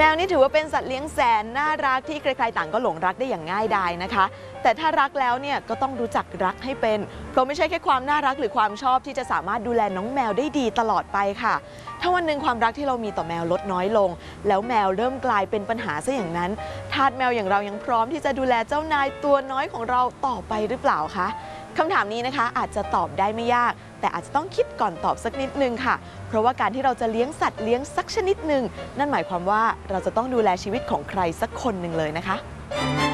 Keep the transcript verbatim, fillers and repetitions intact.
วนี่ถือว่าเป็นสัตว์เลี้ยงแสนน่ารักที่ใครๆต่างก็หลงรักได้อย่างง่ายดายนะคะแต่ถ้ารักแล้วเนี่ยก็ต้องรู้จักรักให้เป็นเพราะไม่ใช่แค่ความน่ารักหรือความชอบที่จะสามารถดูแลน้องแมวได้ดีตลอดไปค่ะถ้าวันหนึ่งความรักที่เรามีต่อแมวลดน้อยลงแล้วแมวเริ่มกลายเป็นปัญหาซะอย่างนั้นทาสแมวอย่างเรายังพร้อมที่จะดูแลเจ้านายตัวน้อยของเราต่อไปหรือเปล่าคะคำถามนี้นะคะอาจจะตอบได้ไม่ยากแต่อาจจะต้องคิดก่อนตอบสักนิดนึงค่ะเพราะว่าการที่เราจะเลี้ยงสัตว์เลี้ยงสักชนิดหนึ่งนั่นหมายความว่าเราจะต้องดูแลชีวิตของใครสักคนหนึ่งเลยนะคะ